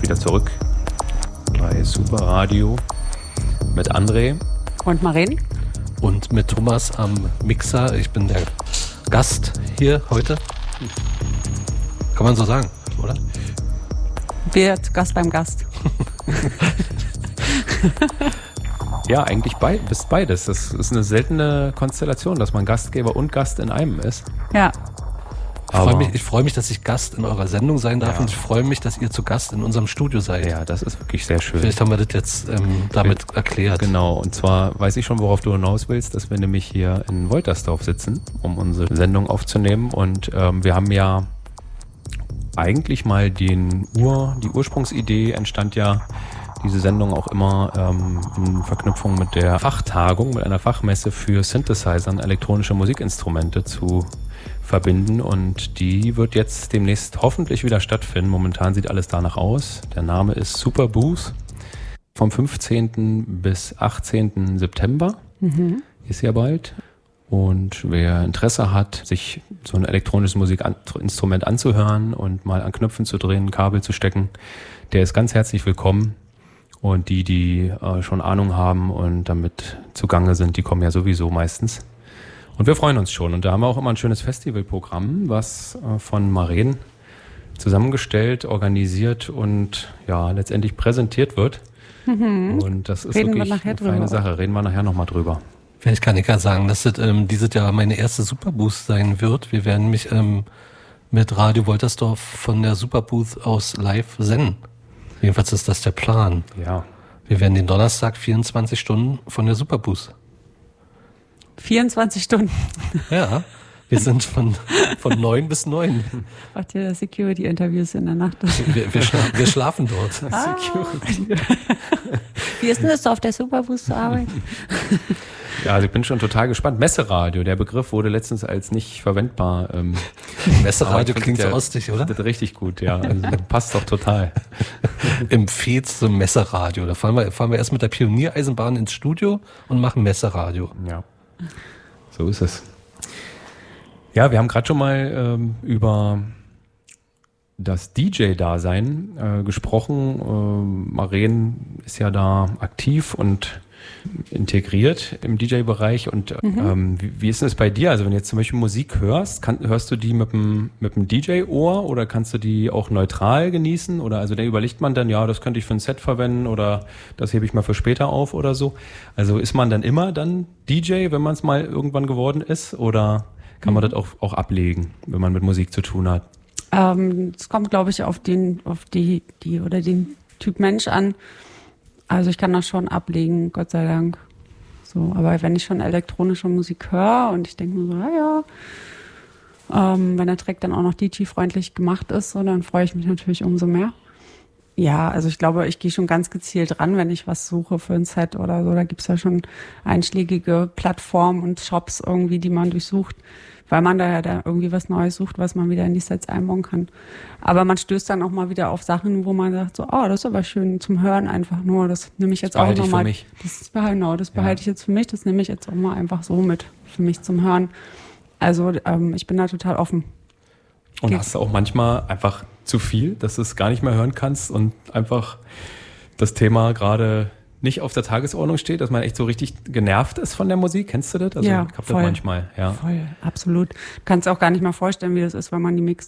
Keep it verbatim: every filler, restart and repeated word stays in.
wieder zurück bei Super Radio mit André und Maren und mit Thomas am Mixer. Ich bin der Gast hier heute. Kann man so sagen, oder? Wer zu Gast beim Gast. Ja, eigentlich bei, bist beides. Das ist eine seltene Konstellation, dass man Gastgeber und Gast in einem ist. Ja. Ich freue mich, ich freue mich, dass ich Gast in eurer Sendung sein darf, ja. Und ich freue mich, dass ihr zu Gast in unserem Studio seid. Ja, das ist wirklich sehr schön. Vielleicht haben wir das jetzt ähm, damit ich, erklärt. Genau, und zwar weiß ich schon, worauf du hinaus willst, dass wir nämlich hier in Woltersdorf sitzen, um unsere Sendung aufzunehmen. Und ähm, wir haben ja eigentlich mal den Ur, die Ursprungsidee entstand ja diese Sendung auch immer ähm, in Verknüpfung mit der Fachtagung, mit einer Fachmesse für Synthesizern, elektronische Musikinstrumente zu verbinden, und die wird jetzt demnächst hoffentlich wieder stattfinden. Momentan sieht alles danach aus. Der Name ist Superbooth. Vom fünfzehnten bis achtzehnten September mhm. ist ja bald. Und wer Interesse hat, sich so ein elektronisches Musikinstrument anzuhören und mal an Knöpfen zu drehen, Kabel zu stecken, der ist ganz herzlich willkommen. Und die, die äh, schon Ahnung haben und damit zugange sind, die kommen ja sowieso meistens. Und wir freuen uns schon. Und da haben wir auch immer ein schönes Festivalprogramm, was äh, von Maren zusammengestellt, organisiert und ja letztendlich präsentiert wird. Mhm. Und das ist Reden wirklich wir nachher eine feine drüber. Sache. Reden wir nachher nochmal drüber. Vielleicht kann ich ja sagen, dass das ähm, dieses Jahr meine erste Superbooth sein wird. Wir werden mich ähm, mit Radio Woltersdorf von der Superbooth aus live senden. Jedenfalls ist das der Plan. Ja. Wir werden den Donnerstag vierundzwanzig Stunden von der Superbooth. vierundzwanzig Stunden? Ja, wir sind von, von neun bis neun. Macht ihr Security-Interviews in der Nacht? Wir, wir, schla- wir schlafen dort. Ah. Wie ist denn das, auf der Superbooth zu arbeiten? Ja, also ich bin schon total gespannt. Messeradio, der Begriff wurde letztens als nicht verwendbar. Ähm, Messeradio klingt so ja, ostig, oder? Das ist richtig gut, ja. Also passt doch total. Empfehlt zum Messeradio. Da fahren wir, fahren wir erst mit der Pioniereisenbahn ins Studio und machen Messeradio. Ja, so ist es. Ja, wir haben gerade schon mal ähm, über das D J-Dasein äh, gesprochen. Ähm, Maren ist ja da aktiv und integriert im D J-Bereich. Und mhm. ähm, wie, wie ist denn das bei dir? Also wenn du jetzt zum Beispiel Musik hörst, kann, hörst du die mit dem, mit dem D J-Ohr oder kannst du die auch neutral genießen? Oder also da überlegt man dann, ja, das könnte ich für ein Set verwenden oder das hebe ich mal für später auf oder so. Also ist man dann immer dann D J, wenn man es mal irgendwann geworden ist? Oder kann man mhm. das auch, auch ablegen, wenn man mit Musik zu tun hat? Ähm, es kommt, glaube ich, auf den, auf die, die oder den Typ Mensch an. Also ich kann das schon ablegen, Gott sei Dank. So, aber wenn ich schon elektronische Musik höre und ich denke mir so, ja, ja, ähm, wenn der Track dann auch noch D J-freundlich gemacht ist, so, dann freue ich mich natürlich umso mehr. Ja, also ich glaube, ich gehe schon ganz gezielt ran, wenn ich was suche für ein Set oder so. Da gibt's ja schon einschlägige Plattformen und Shops irgendwie, die man durchsucht, weil man da ja da irgendwie was Neues sucht, was man wieder in die Sets einbauen kann. Aber man stößt dann auch mal wieder auf Sachen, wo man sagt so, oh, das ist aber schön zum Hören einfach nur. Das nehme ich jetzt das auch nochmal. Das ist genau, das behalte ja. ich jetzt für mich. Das nehme ich jetzt auch mal einfach so mit für mich zum Hören. Also ähm, ich bin da total offen. Und hast du auch manchmal einfach zu viel, dass du es gar nicht mehr hören kannst und einfach das Thema gerade nicht auf der Tagesordnung steht, dass man echt so richtig genervt ist von der Musik? Kennst du das? Also ja, ich hab voll. das manchmal. Ja, voll, absolut. Du kannst auch gar nicht mal vorstellen, wie das ist, wenn man die mixt.